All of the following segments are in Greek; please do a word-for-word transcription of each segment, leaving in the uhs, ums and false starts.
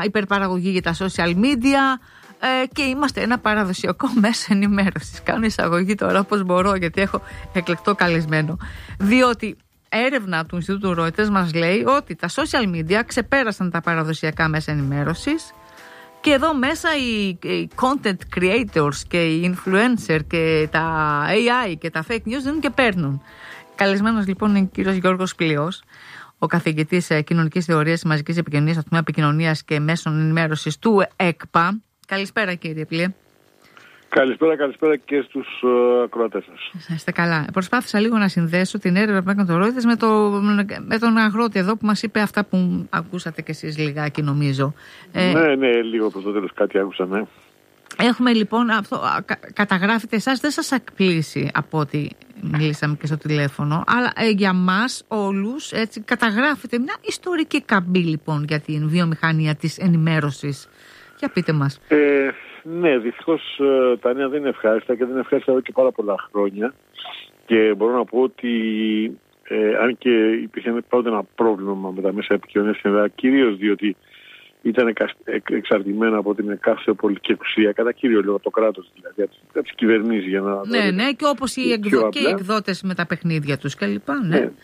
υπερπαραγωγή για τα social media ε, και είμαστε ένα παραδοσιακό μέσο ενημέρωσης. Κάνω εισαγωγή τώρα όπως μπορώ, γιατί έχω εκλεκτό καλεσμένο. Διότι έρευνα του Ινστιτούτου Reuters μας λέει ότι τα social media ξεπέρασαν τα παραδοσιακά μέσα ενημέρωσης και εδώ μέσα οι, οι content creators και οι influencer και τα έι άι και τα fake news δίνουν και παίρνουν. Καλεσμένος λοιπόν είναι ο κύριος Γιώργος Πλειός, ο καθηγητής κοινωνικής θεωρίας και μαζικής επικοινωνίας στο Τμήμα Επικοινωνίας και Μέσων Ενημέρωσης του ΕΚΠΑ. Καλησπέρα κύριε Πλειέ. Καλησπέρα, καλησπέρα και στους uh, ακροατές σας. Είστε καλά. Προσπάθησα λίγο να συνδέσω την έρευνα που έκανε το Reuters με, το, με τον αγρότη εδώ που μας είπε αυτά που ακούσατε κι εσείς λιγάκι νομίζω. Ναι, ναι, λίγο προς το τέλος κάτι άκουσα, ναι. Έχουμε λοιπόν, αυτό, κα, καταγράφετε εσάς, δεν σας εκπλήσει από ό,τι μιλήσαμε και στο τηλέφωνο, αλλά ε, για μας όλους έτσι, καταγράφετε μια ιστορική καμπή λοιπόν για την βιομηχανία της ενημέρωσης. Για πείτε μας. Ε, ναι, δυστυχώς τα νέα δεν είναι ευχάριστα και δεν είναι ευχάριστα εδώ και πάρα πολλά χρόνια και μπορώ να πω ότι ε, αν και υπήρχε πάντα ένα πρόβλημα με τα μέσα επικοινωνίας, κυρίως διότι ήταν εξαρτημένα από την κάθε πολιτική εξουσία, κατά κύριο λόγο το κράτος δηλαδή, από τις κυβερνήσεις για να... Ναι, ναι, και όπως οι, εκδο... και οι εκδότες με τα παιχνίδια τους και λοιπά, ναι. ναι.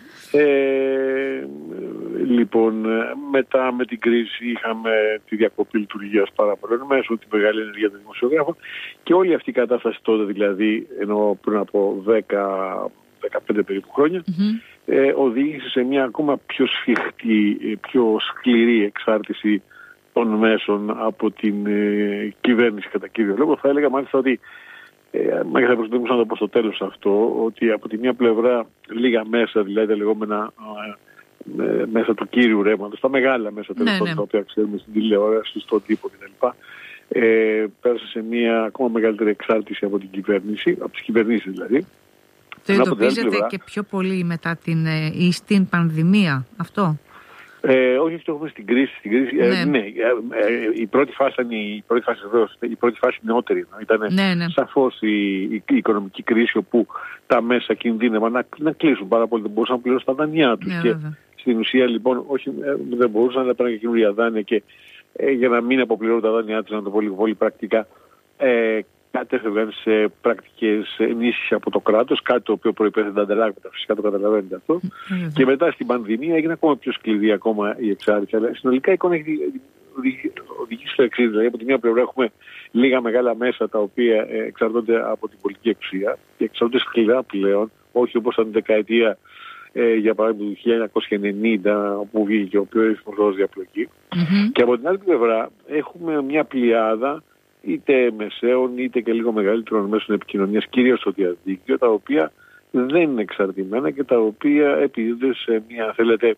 Ε, λοιπόν, μετά με την κρίση είχαμε τη διακοπή λειτουργίας πάρα πολλών μέσω, τη μεγάλη ενέργεια των δημοσιογράφων και όλη αυτή η κατάσταση τότε δηλαδή, ενώ πριν από δέκα με δεκαπέντε περίπου χρόνια, mm-hmm. ε, οδήγησε σε μια ακόμα πιο σφιχτή, πιο σκληρή εξάρτηση των μέσων από την ε, κυβέρνηση κατά κύριο λόγο. Θα έλεγα μάλιστα ότι ε, μάλιστα θα προσπαθήσω να το πω στο τέλος αυτό, ότι από τη μια πλευρά λίγα μέσα, δηλαδή τα λεγόμενα ε, ε, μέσα του κύριου ρεύματος, τα μεγάλα μέσα τέλος πάντων, ναι, ναι. τα οποία ξέρουμε στην τηλεόραση, στον τύπο κτλ. Ε, πέρασε σε μια ακόμα μεγαλύτερη εξάρτηση από την κυβέρνηση, από τις κυβερνήσεις δηλαδή. Το εντοπίζετε και πιο πολύ μετά την ή στην πανδημία αυτό? Ε, όχι, αυτό έχουμε στην κρίση. Στην κρίση ναι. Ε, ναι, ε, ε, η πρώτη φάση ήταν η πρώτη φάση, βεβαίως, η πρώτη φάση νεότερη. Ήταν ναι, ναι. σαφώς η, η, η οικονομική κρίση όπου τα μέσα κινδύνευαν να, να κλείσουν πάρα πολύ. Δεν μπορούσαν να πληρώσουν τα δάνειά τους. Ναι, και βέβαια. Στην ουσία λοιπόν όχι, ε, δεν μπορούσαν να παίρνουν καινούργια δάνεια και ε, για να μην αποπληρώνουν τα δάνειά τους, να το πω λίγο πολύ πρακτικά, ε, κατέφευγαν σε πρακτικές ενίσχυση από το κράτος, κάτι το οποίο προϋπέθεται τα ανταλλάγματα, φυσικά το καταλαβαίνετε αυτό. Mm-hmm. Και μετά στην πανδημία έγινε ακόμα πιο σκληρή ακόμα η εξάρτηση. Αλλά συνολικά η εικόνα έχει οδηγήσει στο εξής. Δηλαδή, από τη μία πλευρά έχουμε λίγα μεγάλα μέσα τα οποία εξαρτώνται από την πολιτική εξουσία και εξαρτώνται σκληρά πλέον, όχι όπως την δεκαετία ε, για παράδειγμα του χίλια εννιακόσια ενενήντα, όπου βγήκε ο πιο εύκολος διαπλοκή. Mm-hmm. Και από την άλλη πλευρά έχουμε μια πλειάδα είτε μεσαίων είτε και λίγο μεγαλύτερων μέσων επικοινωνίας, κυρίως στο διαδίκτυο, τα οποία δεν είναι εξαρτημένα και τα οποία επιδίδονται σε μια, θέλετε,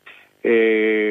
ε,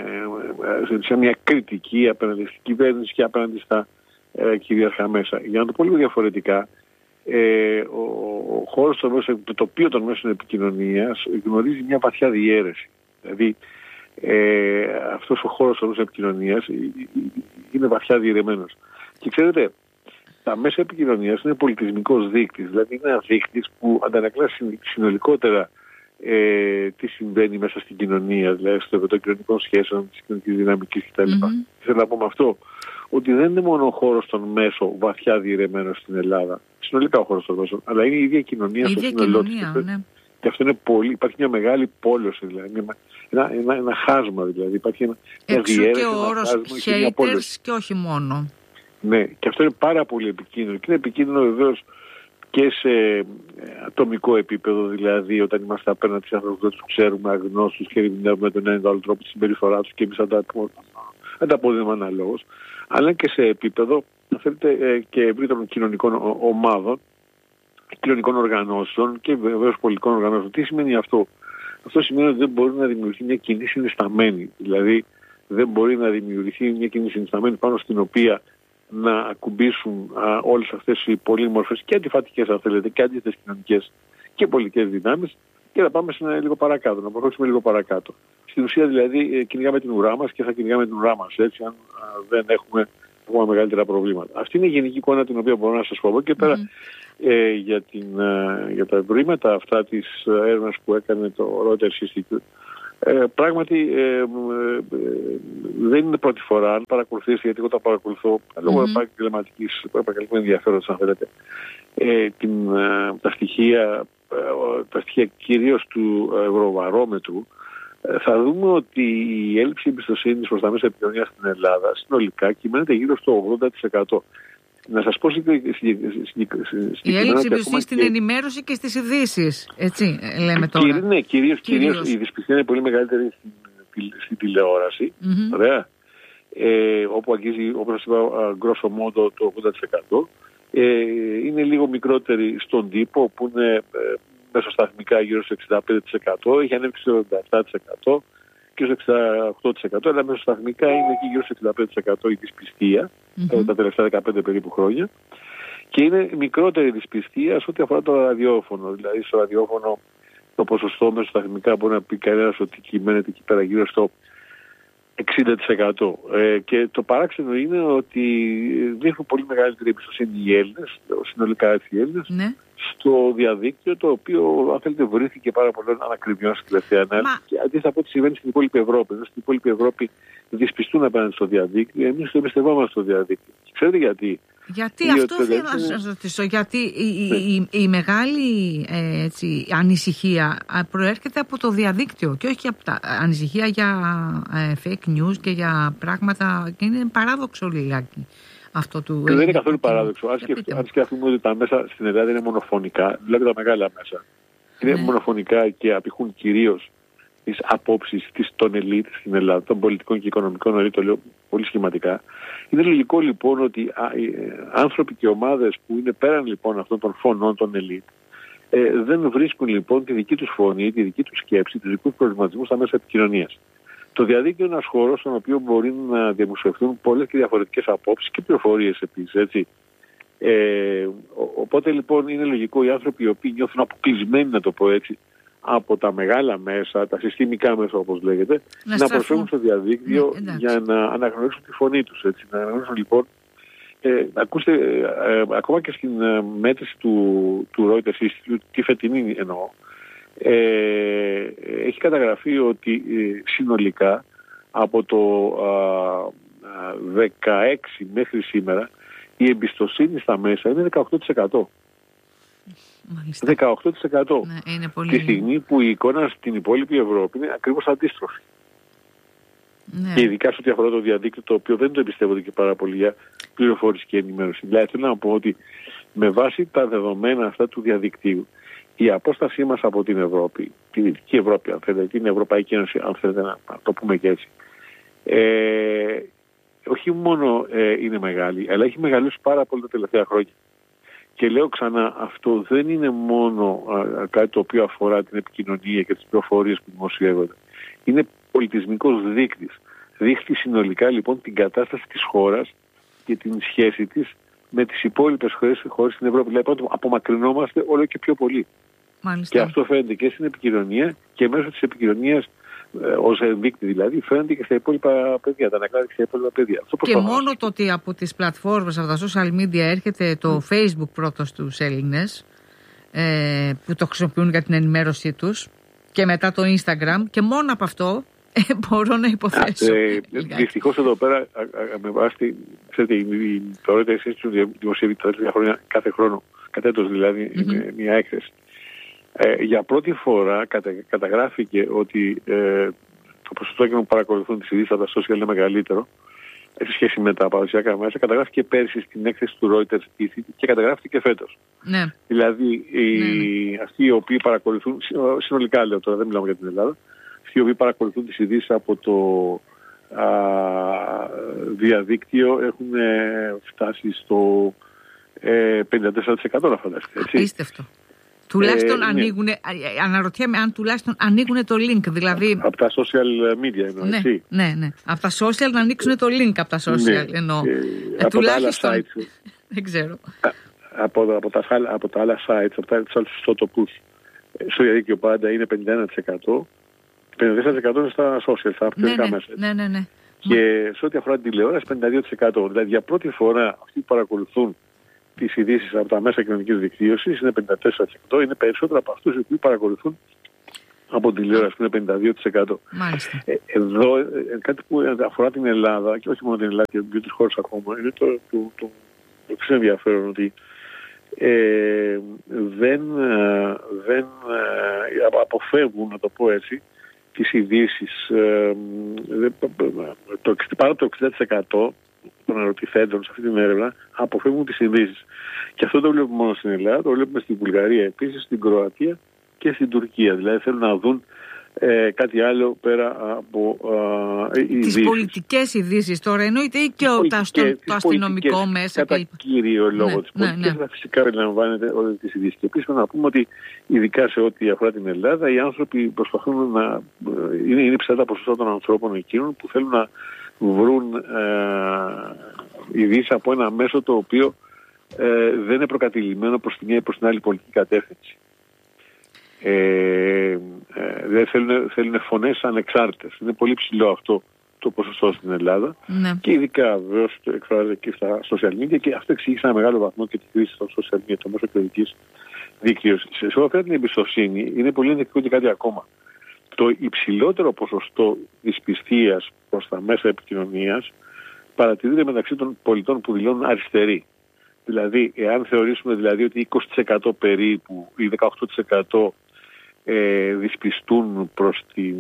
σε μια κριτική απέναντι στην κυβέρνηση και απέναντι στα ε, κυρίαρχα μέσα. Για να το πω λίγο διαφορετικά, ε, ο, ο χώρος των μέσων, το τοπίο των μέσων επικοινωνίας γνωρίζει μια βαθιά διαίρεση. Δηλαδή, ε, αυτός ο χώρος των μέσων επικοινωνίας είναι βαθιά διαιρεμένος. Και ξέρετε, τα μέσα επικοινωνίας είναι πολιτισμικός δείκτης, δηλαδή είναι ένα δείκτης που αντανακλά συνολικότερα ε, τι συμβαίνει μέσα στην κοινωνία, δηλαδή στο επίπεδο κοινωνικών σχέσεων, της κοινωνικής δυναμικής κτλ. Mm-hmm. Θέλω να πω με αυτό ότι δεν είναι μόνο ο χώρος των μέσων βαθιά διαιρεμένος στην Ελλάδα, συνολικά ο χώρος των μέσων, αλλά είναι η ίδια κοινωνία στο σύνολό της. Ναι. Και αυτό είναι πολύ, υπάρχει μια μεγάλη πόλωση, δηλαδή, μια, ένα, ένα, ένα χάσμα δηλαδή. Υπάρχει ένα, εξού και ο όρος haters και όχι μόνο. Ναι, και αυτό είναι πάρα πολύ επικίνδυνο. Και είναι επικίνδυνο βεβαίως και σε ατομικό επίπεδο, δηλαδή όταν είμαστε απέναντι σε ανθρώπους που δεν τους ξέρουμε, αγνώστους και ερμηνεύουμε τον ένα ή τον άλλο τρόπο τη συμπεριφορά τους και εμείς ανταποδίδουμε αναλόγως, αλλά και σε επίπεδο, αν θέλετε, και ευρύτερων κοινωνικών ομάδων, κοινωνικών οργανώσεων και βεβαίως πολιτικών οργανώσεων. Τι σημαίνει αυτό? Αυτό σημαίνει ότι δεν μπορεί να δημιουργηθεί μια κοινή συνισταμένη. Δηλαδή, δεν μπορεί να δημιουργηθεί μια κοινή συνισταμένη πάνω στην οποία να ακουμπήσουν α, όλες αυτές οι πολύμορφες και αντιφατικές, αν θέλετε, και αντίθετες κοινωνικές και πολιτικές δυνάμεις και να πάμε σε ένα λίγο παρακάτω, να προχωρήσουμε λίγο παρακάτω. Στην ουσία δηλαδή κυνηγάμε την ουρά μας και θα κυνηγάμε την ουρά μας, έτσι, αν α, δεν έχουμε ακόμα μεγαλύτερα προβλήματα. Αυτή είναι η γενική εικόνα την οποία μπορώ να σας πω. Και πέρα mm. ε, για, την, ε, για τα ευρήματα αυτά της έρευνας που έκανε το Reuters Institute, Ε, πράγματι ε, ε, ε, δεν είναι πρώτη φορά. Αν παρακολουθήσει, γιατί εγώ τα παρακολουθώ λόγω mm-hmm. επαγγελματικής, επαγγελματικού ενδιαφέροντος, αν θέλετε, ε, την, ε, τα στοιχεία, ε, τα στοιχεία κυρίως του Ευρωβαρόμετρου, ε, θα δούμε ότι η έλλειψη εμπιστοσύνης προς τα μέσα επικοινωνίας στην Ελλάδα συνολικά κυμαίνεται γύρω στο ογδόντα τοις εκατό. Να σας πω συγκεκριμένα. Η έλλειψη εμπιστοσύνης στην ενημέρωση και στις ειδήσεις, έτσι λέμε τώρα. Ναι, κυρίως, κυρίως η δυσπιστία είναι πολύ μεγαλύτερη στην, στην τηλεόραση, mm-hmm. ωραία, ε, όπου αγγίζει, όπως σας είπα, grosso modo το ογδόντα τοις εκατό. Ε, είναι λίγο μικρότερη στον τύπο, που είναι ε, μεσοσταθμικά γύρω στο εξήντα πέντε τοις εκατό, έχει ανέβει στο εβδομήντα επτά τοις εκατό και στο εξήντα οκτώ τοις εκατό, αλλά μεσοσταθμικά είναι εκεί γύρω στο εξήντα πέντε τοις εκατό η δυσπιστία, mm-hmm. τα τελευταία δεκαπέντε περίπου χρόνια. Και είναι μικρότερη δυσπιστία σε ό,τι αφορά το ραδιόφωνο. Δηλαδή, στο ραδιόφωνο το ποσοστό μεσοσταθμικά μπορεί να πει κανένας ότι κυμαίνεται εκεί πέρα γύρω στο εξήντα τοις εκατό. Ε, και το παράξενο είναι ότι δείχνουν πολύ μεγαλύτερη εμπιστοσύνη οι Έλληνες, συνολικά έτσι οι Έλληνες, ναι. στο διαδίκτυο, το οποίο, αν θέλετε, βρήθηκε πάρα πολλών ανακριβιών στην τελευταία ανάλυση. Μα... Και αντίθετα από ό,τι συμβαίνει στην υπόλοιπη Ευρώπη. Ενώ στην υπόλοιπη Ευρώπη δυσπιστούν απέναντι στο διαδίκτυο, εμείς το εμπιστευόμαστε στο διαδίκτυο. Και ξέρετε γιατί. Γιατί Διότι αυτό θέλω να σας ρωτήσω, γιατί η, η, η, η μεγάλη ε, έτσι, ανησυχία προέρχεται από το διαδίκτυο και όχι από τα ανησυχία για ε, fake news και για πράγματα, και είναι παράδοξο λιγάκι αυτό του... Και δεν είναι καθόλου παράδοξο. Αν, σκεφ, αν σκεφτούμε ότι τα μέσα στην Ελλάδα είναι μονοφωνικά, δηλαδή τα μεγάλα μέσα, είναι ναι. μονοφωνικά και απηχούν κυρίως τις απόψεις της, των ελίτ στην Ελλάδα, των πολιτικών και οικονομικών ελίτ, το λέω πολύ σχηματικά. Είναι λογικό λοιπόν ότι α, ε, άνθρωποι και ομάδες που είναι πέραν λοιπόν αυτών των φωνών των ελίτ ε, δεν βρίσκουν λοιπόν τη δική τους φωνή, τη δική τους σκέψη, τους δικούς προβληματισμούς στα μέσα επικοινωνίας. Το διαδίκτυο είναι ένας χώρος στον οποίο μπορεί να δημοσιευθούν πολλές και διαφορετικές απόψεις και πληροφορίες επίσης, έτσι. Ε, οπότε λοιπόν είναι λογικό οι άνθρωποι οι οποίοι νιώθουν αποκλεισμένοι, να το πω έτσι, από τα μεγάλα μέσα, τα συστημικά μέσα όπως λέγεται, να, να προσφέρουν στο διαδίκτυο ναι, για να αναγνωρίσουν τη φωνή τους. Έτσι. Να αναγνωρίσουν λοιπόν, ε, ακούστε, ε, ε, ακόμα και στην ε, μέτρηση του, του Reuters Institute, τη φετινή εννοώ, ε, έχει καταγραφεί ότι ε, συνολικά από το ε, δεκαέξι μέχρι σήμερα η εμπιστοσύνη στα μέσα είναι δεκαοκτώ τοις εκατό. Μάλιστα. δεκαοκτώ τοις εκατό. Ναι, είναι πολύ... Τη στιγμή που η εικόνα στην υπόλοιπη Ευρώπη είναι ακριβώς αντίστροφη. Ναι. Και ειδικά σε ό,τι αφορά το διαδίκτυο, το οποίο δεν το εμπιστεύονται και πάρα πολύ για πληροφόρηση και ενημέρωση. Δηλαδή θέλω να πω ότι με βάση τα δεδομένα αυτά του διαδικτύου, η απόστασή μας από την Ευρώπη, την Δυτική Ευρώπη, αν θέλετε, την Ευρωπαϊκή Ένωση, αν θέλετε να το πούμε και έτσι, ε, όχι μόνο ε, είναι μεγάλη, αλλά έχει μεγαλώσει πάρα πολύ τα τελευταία χρόνια. Και λέω ξανά, αυτό δεν είναι μόνο α, κάτι το οποίο αφορά την επικοινωνία και τις πληροφορίες που δημοσιεύονται. Είναι πολιτισμικός δείκτης. Δείχνει συνολικά λοιπόν την κατάσταση της χώρας και την σχέση της με τις υπόλοιπες χώρες στην Ευρώπη. Δηλαδή απομακρυνόμαστε όλο και πιο πολύ. Μάλιστα. Και αυτό φαίνεται και στην επικοινωνία και μέσω της επικοινωνίας, ως δείκτη δηλαδή, φαίνεται και στα υπόλοιπα παιδιά, τα ανακλάδια και στα υπόλοιπα παιδιά. Αυτό και μόνο το ότι από τις πλατφόρμες, από τα social media έρχεται το mm. Facebook πρώτο στους Έλληνες, ε, που το χρησιμοποιούν για την ενημέρωσή τους, και μετά το Instagram, και μόνο από αυτό ε, μπορώ να υποθέσω. Ε, Δυστυχώς εδώ πέρα, με βάση, ξέρετε, το Reuters Institute δημοσιεύει τα τελευταία χρόνια κάθε χρόνο, κατά έτος δηλαδή, mm-hmm. μια έκθεση. Ε, για πρώτη φορά κατα, καταγράφηκε ότι ε, το ποσοστό εκείνων που παρακολουθούν τις ειδήσεις από τα social είναι μεγαλύτερο σε σχέση με τα παραδοσιακά μέσα. Καταγράφηκε πέρσι στην έκθεση του Reuters και καταγράφηκε και φέτος. Ναι. Δηλαδή οι, ναι, ναι. αυτοί οι οποίοι παρακολουθούν, συνολικά λέω τώρα, δεν μιλάμε για την Ελλάδα, αυτοί οι οποίοι παρακολουθούν τις ειδήσεις από το α, διαδίκτυο έχουν ε, φτάσει στο ε, πενήντα τέσσερα τοις εκατό, να φανταστείτε. Απίστευτο. Τουλάχιστον ε, ανοίγουν, ναι. αναρωτιέμαι αν τουλάχιστον ανοίγουν το link, δηλαδή... Από τα social media εννοώ, ναι, έτσι. Ναι, ναι. Από τα social να ανοίξουν το link από τα social, ναι, εννοώ. Ε, ε, από τουλάχιστον... τα άλλα sites. Δεν ξέρω. Από, από, τα, από τα άλλα sites, από τα άλλους ιστότοπους, στο διαδίκτυο πάντα είναι πενήντα ένα τοις εκατό. πενήντα τέσσερα τοις εκατό είναι στα social, στα αυτοκίνητα ναι, μέσα. Ναι, ναι, ναι. Και σε ό,τι αφορά την τηλεόραση, πενήντα δύο τοις εκατό. Δηλαδή για πρώτη φορά αυτοί που παρακολουθούν τις ειδήσεις από τα μέσα κοινωνικής δικτύωσης είναι πενήντα τέσσερα τοις εκατό, είναι περισσότερο από αυτούς οι οποίοι παρακολουθούν από την τηλεόραση που είναι πενήντα δύο τοις εκατό. Μάλιστα. Ε, εδώ ε, κάτι που αφορά την Ελλάδα και όχι μόνο την Ελλάδα και δύο-τρεις χώρες ακόμα είναι το, το, το, το, το εξής ενδιαφέρον ότι ε, δεν, δεν ε, αποφεύγουν, να το πω έτσι, τις ειδήσεις. Ε, το, πάνω από το εξήντα τοις εκατό των ερωτηθέντων σε αυτή την έρευνα αποφεύγουν τις ειδήσεις. Και αυτό το βλέπουμε μόνο στην Ελλάδα, το βλέπουμε στην Βουλγαρία επίσης, στην Κροατία και στην Τουρκία. Δηλαδή θέλουν να δουν ε, κάτι άλλο πέρα από ε, ειδήσεις. Τις πολιτικές ειδήσεις τώρα εννοείται ή και ο, πολιτικές, το, το αστυνομικό μέσα. Κατά κύριο λόγο ναι, τις πολιτικές, ναι, ναι. Φυσικά περιλαμβάνεται όλες τις ειδήσεις. Και επίσης να πούμε ότι ειδικά σε ό,τι αφορά την Ελλάδα, οι άνθρωποι προσπαθούν να... Είναι, είναι ψηλά τα ποσοστά των ανθρώπων εκείνων που θέλουν να βρουν ε, ειδήσεις από ένα μέσο το οποίο ε, δεν είναι προκατηλημένο προς την μία ή προς την άλλη πολιτική κατεύθυνση. Ε, ε, δεν θέλουν, θέλουν φωνές ανεξάρτητες. Είναι πολύ ψηλό αυτό το ποσοστό στην Ελλάδα ναι. Και ειδικά βεβαίως το εκφράζεται και στα social media και αυτό εξηγεί σε ένα μεγάλο βαθμό και τη χρήση των social media, το μέσο κριτικής δικτύωσης. Σε ό,τι αφορά την εμπιστοσύνη είναι πολύ ενδεικτικό και κάτι ακόμα. Το υψηλότερο ποσοστό δυσπιστίας προς τα μέσα επικοινωνίας παρατηρείται μεταξύ των πολιτών που δηλώνουν αριστεροί. Δηλαδή, εάν θεωρήσουμε δηλαδή ότι είκοσι τοις εκατό περίπου ή δεκαοκτώ τοις εκατό ε, δυσπιστούν προς την...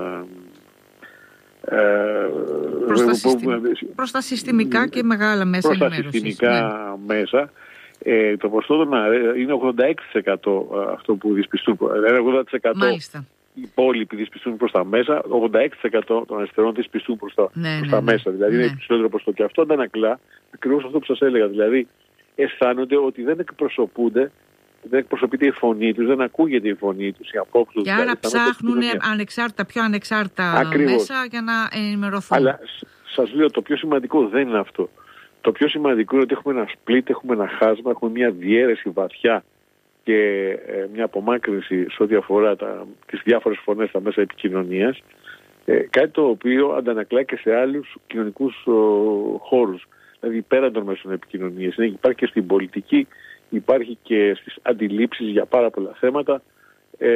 Ε, προς, τα συστημ... προς τα συστημικά και μεγάλα μέσα προς ενημέρωσης. Προς τα συστημικά ναι. μέσα. Ε, το ποσοστό είναι ογδόντα έξι τοις εκατό αυτό που δυσπιστούν. Δηλαδή ογδόντα τοις εκατό Μάλιστα. Οι υπόλοιποι δυσπιστούν προς τα μέσα, ογδόντα έξι τοις εκατό των αριστερών δυσπιστούν προς τα, ναι, προς ναι, τα ναι. μέσα. Δηλαδή ναι. Είναι υψηλότερο ποσοστό. Και αυτό αντανακλά ακριβώς αυτό που σας έλεγα. Δηλαδή αισθάνονται ότι δεν εκπροσωπούνται, δεν εκπροσωπείται η φωνή τους, δεν ακούγεται η φωνή τους, οι απόψεις τους. Και άρα δηλαδή, ψάχνουν ανεξάρτητα, πιο ανεξάρτητα ακριβώς. Μέσα για να ενημερωθούν. Αλλά σας λέω, το πιο σημαντικό δεν είναι αυτό. Το πιο σημαντικό είναι ότι έχουμε ένα σπλίτ, έχουμε ένα χάσμα, έχουμε μια διαίρεση βαθιά και ε, μια απομάκρυνση σε ό,τι αφορά τα, τις διάφορες φωνές στα μέσα επικοινωνίας, ε, κάτι το οποίο αντανακλά και σε άλλους κοινωνικούς ο, χώρους, δηλαδή πέραν των μέσων επικοινωνίας. Είναι, υπάρχει και στην πολιτική, υπάρχει και στις αντιλήψεις για πάρα πολλά θέματα, ε,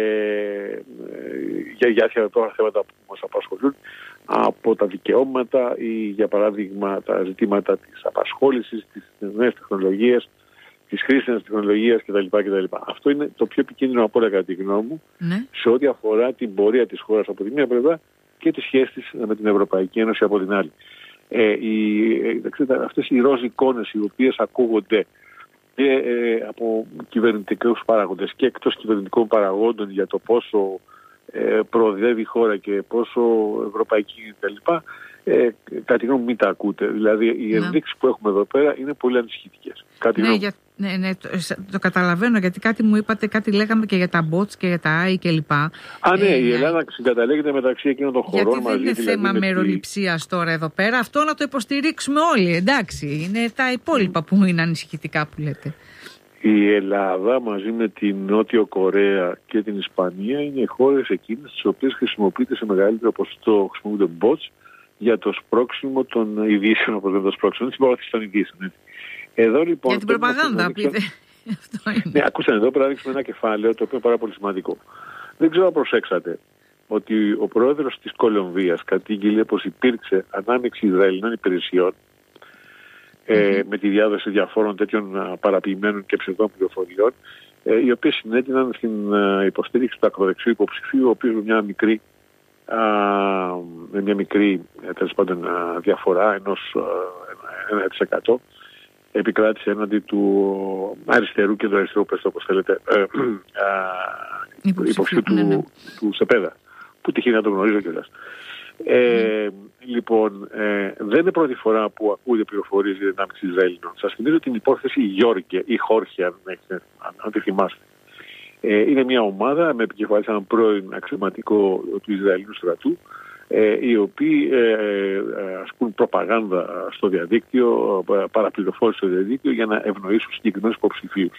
για, για διάφορα θέματα που μας απασχολούν, από τα δικαιώματα ή για παράδειγμα τα ζητήματα της απασχόλησης, της νέας τεχνολογίας, της χρήσης της τεχνολογίας κτλ, κτλ. Αυτό είναι το πιο επικίνδυνο από όλα κατά τη γνώμη μου ναι. Σε ό,τι αφορά την πορεία της χώρας από τη μία πλευρά και τη σχέση της με την Ευρωπαϊκή Ένωση από την άλλη. Ε, οι, ε, αυτές οι ροζ εικόνες οι οποίες ακούγονται και ε, από κυβερνητικούς παράγοντες και εκτός κυβερνητικών παραγόντων για το πόσο ε, προοδεύει η χώρα και πόσο ευρωπαϊκή κτλ. Ε, κάτι γνώμη μην τα ακούτε. Δηλαδή οι ναι. ενδείξεις που έχουμε εδώ πέρα είναι πολύ ανησυχητικές. Ναι, για, ναι, ναι το, το καταλαβαίνω γιατί κάτι μου είπατε, κάτι λέγαμε και για τα bots και για τα άι κλπ. Α, ναι, ε, η Ελλάδα συγκαταλέγεται μεταξύ εκείνων των χωρών γιατί μαζί. Γιατί δεν είναι θέμα μεροληψίας τώρα εδώ πέρα. Αυτό να το υποστηρίξουμε όλοι, εντάξει. Είναι τα υπόλοιπα που είναι ανησυχητικά που λέτε. Η Ελλάδα μαζί με την Νότιο Κορέα και την Ισπανία είναι οι χώρες εκείνες τις οποίες χρησιμοποιείται σε μεγαλύτερο ποσοστό, χρησιμοποιούνται bots για το σπρώξιμο των ειδήσεων, όπως λέμε το σπρώξιμο, την συμπαράθεση των ειδήσεων. Εδώ λοιπόν. Για την προπαγάνδα, πείτε. Ναι, ακούσατε εδώ, πρέπει να δείξουμε ένα κεφάλαιο το οποίο είναι πάρα πολύ σημαντικό. Δεν ξέρω αν προσέξατε ότι ο πρόεδρος της Κολομβίας κατήγγειλε πως υπήρξε ανάμειξη Ισραηλινών υπηρεσιών mm-hmm. ε, με τη διάδοση διαφόρων τέτοιων παραποιημένων και ψευδών πληροφοριών, ε, οι οποίες συνέτειναν στην ε, υποστήριξη του ακροδεξιού υποψηφίου, ο οποίος με μια μικρή Α, με μια μικρή τέλος πάντων διαφορά ενός ένα τοις εκατό επικράτησε έναντι του αριστερού και του αριστερού πες όπως θέλετε ε, α, υποψηφίου του, ναι, ναι. του Σεπέδα που τυχαίνει να τον γνωρίζω κιόλας. Ε, mm. Λοιπόν, ε, δεν είναι πρώτη φορά που ακούγεται πληροφορίες για την ανάμειξη Ισραηλινών. Σας θυμίζω την υπόθεση Γιώργε ή Χόρχε αν, αν, αν τη θυμάστε. Είναι μια ομάδα με επικεφαλής έναν πρώην αξιωματικό του Ισραηλινού στρατού, ε, οι οποίοι ε, ε, ασκούν προπαγάνδα στο διαδίκτυο, παραπληροφόρηση στο διαδίκτυο για να ευνοήσουν συγκεκριμένους υποψηφίους.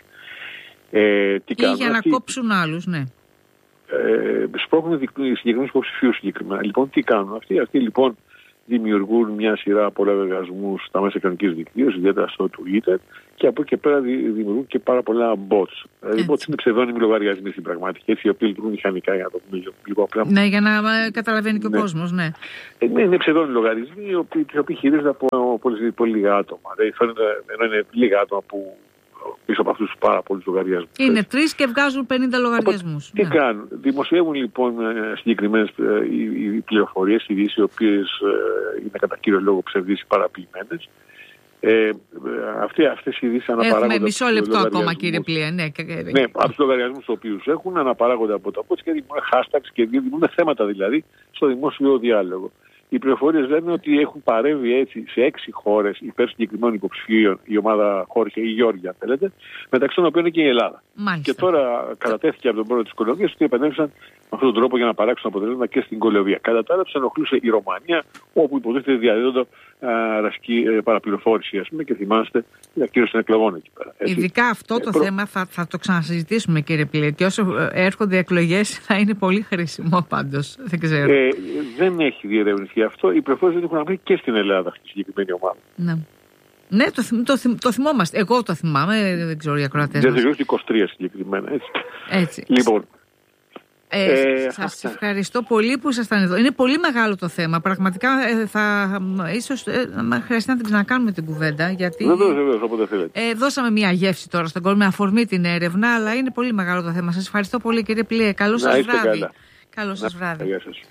Ε, τι ή για να αυτοί, κόψουν άλλους, ναι. Ε, σπρώχνουν συγκεκριμένους υποψηφίους συγκεκριμένα. Λοιπόν, τι κάνουν αυτοί. Αυτοί λοιπόν δημιουργούν μια σειρά από λογαριασμούς στα μέσα κοινωνικής δικτύωσης, ιδιαίτερα στο Twitter, και από εκεί και πέρα δημιουργούν και πάρα πολλά bots. Οι bots είναι ψευδόνιμοι λογαριασμοί στην πραγματική, έτσι, οι οποίοι λειτουργούν μηχανικά, για να το πούμε λίγο απλά. Ναι, για να καταλαβαίνει και ο ναι. κόσμος, ναι. Ε, ναι, είναι ψευδόνιμοι λογαριασμοί, οι οποίοι, οι οποίοι χειρίζονται από πολύ, πολύ λίγα άτομα. Δηλαδή, φαίνεται, ενώ είναι λίγα άτομα που πίσω από αυτούς τους πάρα πολλούς λογαριασμούς. Είναι τρεις και βγάζουν πενήντα λογαριασμούς. Τι ναι. κάνουν? Δημοσιεύουν λοιπόν συγκεκριμένες οι πληροφορίες, ειδήσεις οι οποίες είναι κατά κύριο λόγο ψευδείς ή παραποιημένες. Ε, αυτές, αυτές οι ειδήσεις αναπαράγονται. Έχουμε μισό λεπτό ακόμα, κύριε Πλία. Ναι, ναι, από τους λογαριασμούς τους οποίους έχουν, αναπαράγονται από τα bots και δημιουργούν hashtags και δημιουργούν θέματα δηλαδή στο δημόσιο διάλογο. Οι πληροφορίες λένε ότι έχουν παρέμβει έτσι σε έξι χώρες υπέρ συγκεκριμένων υποψηφίων, η ομάδα Χόρχε ή Γιώργια, αν θέλετε, μεταξύ των οποίων είναι και η Ελλάδα. Μάλιστα. Και τώρα κατατέθηκε από τον πρόεδρο της Κολομβίας ότι επενέβησαν με αυτόν τον τρόπο για να παράξουν αποτελέσματα και στην Κολομβία. Κατά τα άλλα, τους ενοχλούσε η Ρωμανία, όπου υποτίθεται διαδίδονται ρασική παραπληροφόρηση, ας πούμε, και θυμάστε, για κυρίως των εκλογών εκεί πέρα. Έτσι. Ειδικά αυτό το ε, προ... θέμα θα, θα το ξανασυζητήσουμε, κύριε Πλία, και όσο έρχονται εκλογές θα είναι πολύ χρήσιμο πάντως. Δεν ξέρω. Ε, δεν έχει διερευνηθεί αυτό. Οι πληροφορίες δεν έχουν να βρει και στην Ελλάδα αυτή η συγκεκριμένη ομάδα. Ναι. Ναι, το, το, το, το θυμόμαστε. Εγώ το θυμάμαι, δεν ξέρω οι ακροατές μας. Δεν ξέρω, είκοσι τρία συγκεκριμένα, έτσι. έτσι. Λοιπόν. Ε, ε, σας ευχαριστώ πολύ που ήσασταν εδώ. Είναι πολύ μεγάλο το θέμα. Πραγματικά ε, θα ίσως ε, χρειαστεί να την ξανακάνουμε την κουβέντα. Γιατί βεβαίως, βεβαίως, όποτε θέλετε. Ε, δώσαμε μια γεύση τώρα στον κόσμο με αφορμή την έρευνα, αλλά είναι πολύ μεγάλο το θέμα. Σας ευχαριστώ πολύ, κύριε Πλία. Καλό σας βράδυ. Καλά. Καλό σας βράδυ. Γεια σας.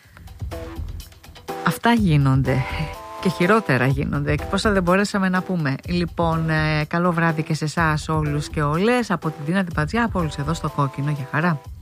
Αυτά γίνονται. Και χειρότερα γίνονται. Και πόσα δεν μπορέσαμε να πούμε. Λοιπόν, ε, καλό βράδυ και σε εσάς όλους και όλες. Από την Δίνα την Πατζιά, από όλους εδώ στο Κόκκινο. Για χαρά.